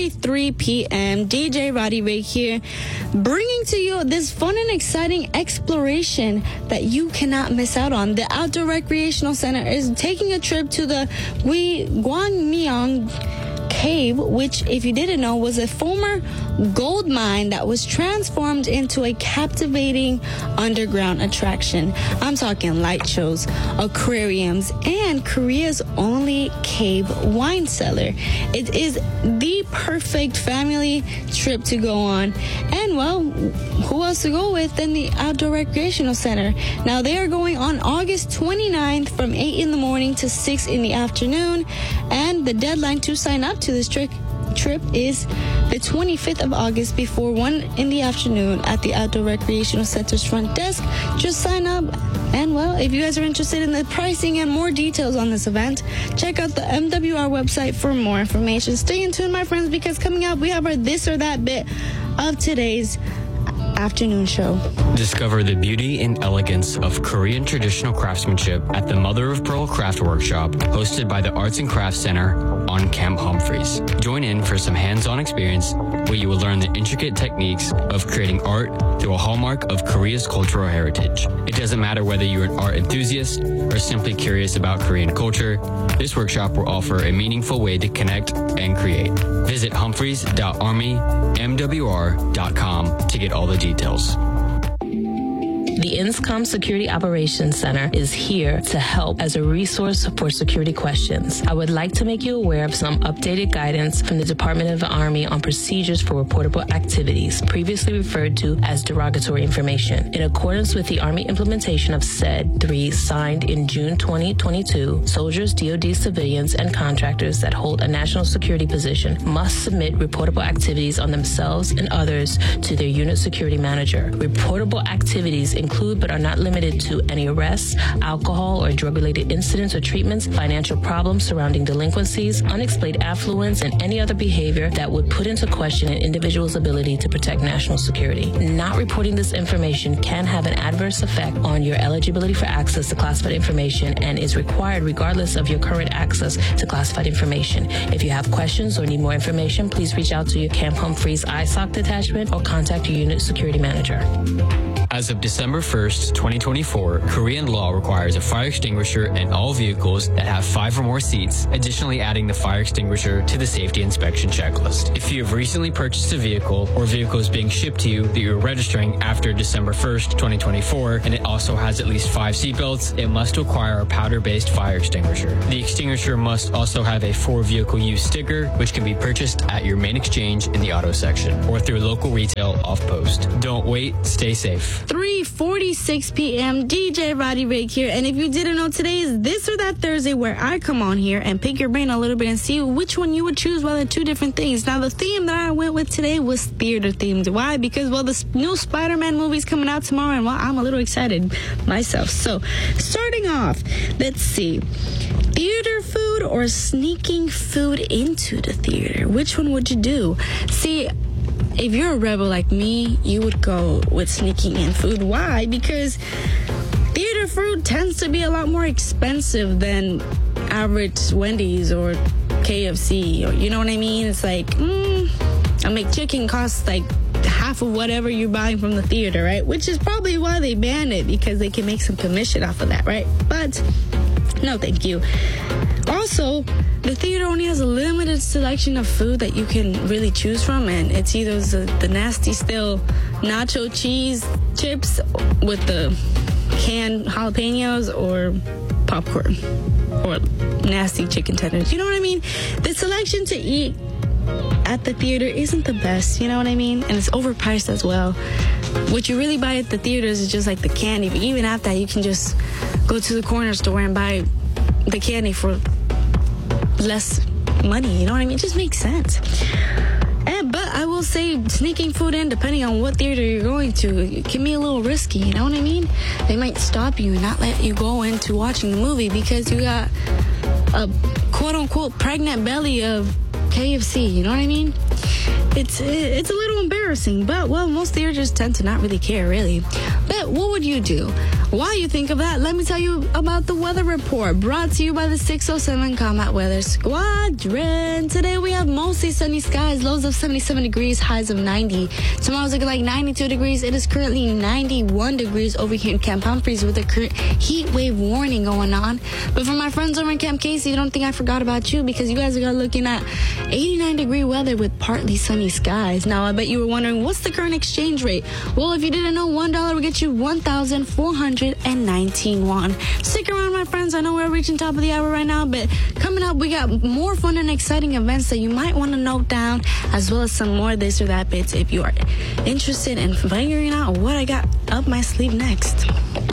3:43 p.m. DJ Roddy Ray here, bringing to you this fun and exciting exploration that you cannot miss out on. The Outdoor Recreational Center is taking a trip to the Gwangyang Cave, which, if you didn't know, was a former gold mine that was transformed into a captivating underground attraction. I'm talking light shows, aquariums, and Korea's only cave wine cellar. It is the perfect family trip to go on. And, well, who else to go with than the Outdoor Recreational Center? Now, they are going on August 29th from 8 in the morning to 6 in the afternoon. And the deadline to sign up to this trip is the 25th of August before 1 in the afternoon at the Outdoor Recreational Center's front desk. Just sign up. And, well, if you guys are interested in the pricing and more details on this event, check out the MWR website for more information. Stay in tune, my friends, because coming up, we have our This or That bit of today's afternoon show. Discover the beauty and elegance of Korean traditional craftsmanship at the Mother of Pearl Craft Workshop, hosted by the Arts and Crafts Center on Camp Humphreys. Join in for some hands-on experience where you will learn the intricate techniques of creating art through a hallmark of Korea's cultural heritage. It doesn't matter whether you're an art enthusiast or simply curious about Korean culture, this workshop will offer a meaningful way to connect and create. Visit humphreys.armymwr.com to get all the details. The INSCOM Security Operations Center is here to help as a resource for security questions. I would like to make you aware of some updated guidance from the Department of the Army on procedures for reportable activities, previously referred to as derogatory information. In accordance with the Army implementation of SED 3 signed in June 2022, soldiers, DoD civilians, and contractors that hold a national security position must submit reportable activities on themselves and others to their unit security manager. Reportable activities include but are not limited to any arrests, alcohol or drug-related incidents or treatments, financial problems surrounding delinquencies, unexplained affluence, and any other behavior that would put into question an individual's ability to protect national security. Not reporting this information can have an adverse effect on your eligibility for access to classified information and is required regardless of your current access to classified information. If you have questions or need more information, please reach out to your Camp Humphreys ISOC detachment or contact your unit security manager. As of December 1st, 2024, Korean law requires a fire extinguisher in all vehicles that have 5 or more seats, additionally adding the fire extinguisher to the safety inspection checklist. If you have recently purchased a vehicle or vehicle is being shipped to you that you're registering after December 1st, 2024, and it also has at least 5 seatbelts, it must require a powder-based fire extinguisher. The extinguisher must also have a for-vehicle use sticker, which can be purchased at your main exchange in the auto section or through local retail off-post. Don't wait, stay safe. 3:46 p.m. DJ Roddy Ray here, and if you didn't know, today is This or That Thursday, where I come on here and pick your brain a little bit and see which one you would choose. Well, they're two different things. Now, the theme that I went with today was theater themed. Why? Because, well, the new Spider-Man movie's coming out tomorrow, and, well, I'm a little excited myself. So, starting off, let's see. Theater food or sneaking food into the theater? Which one would you do? See, if you're a rebel like me, you would go with sneaking in food. Why? Because theater food tends to be a lot more expensive than average Wendy's or KFC. Or, you know what I mean? It's like, a McChicken costs like half of whatever you're buying from the theater, right? Which is probably why they banned it, because they can make some commission off of that, right? But no, thank you. Also, the theater only has a limited selection of food that you can really choose from, and it's either the nasty still nacho cheese chips with the canned jalapenos or popcorn or nasty chicken tenders. You know what I mean? The selection to eat at the theater isn't the best, you know what I mean? And it's overpriced as well. What you really buy at the theaters is just like the candy. But even after that, you can just go to the corner store and buy the candy for less money, you know what I mean? It just makes sense. But I will say, sneaking food in, depending on what theater you're going to, it can be a little risky, you know what I mean? They might stop you and not let you go into watching the movie because you got a quote-unquote pregnant belly of KFC, you know what I mean? It's a little embarrassing, but, well, most theaters tend to not really care, really. But what would you do? While you think of that, let me tell you about the weather report, brought to you by the 607 Combat Weather Squadron. Today we have mostly sunny skies, lows of 77 degrees, highs of 90. Tomorrow's looking like 92 degrees. It is currently 91 degrees over here in Camp Humphreys with a current heat wave warning going on. But for my friends over in Camp Casey, I don't think I forgot about you, because you guys are looking at 89-degree weather with partly sunny skies. Now, I bet you were wondering, what's the current exchange rate? Well, if you didn't know, $1 will get you 1,419 won. Stick around, my friends. I know we're reaching top of the hour right now, but coming up, we got more fun and exciting events that you might want to note down, as well as some more this or that bits if you are interested in figuring out what I got up my sleeve next.